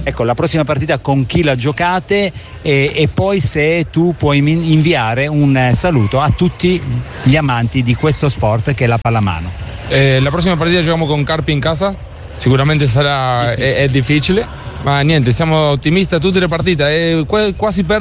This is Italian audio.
Ecco, la prossima partita con chi la giocate e poi se tu puoi inviare un saluto a tutti gli amanti di questo sport che è la pallamano. La prossima partita giochiamo con Carpi in casa, sicuramente sarà difficile, ma niente, siamo ottimisti a tutte le partite, è quasi per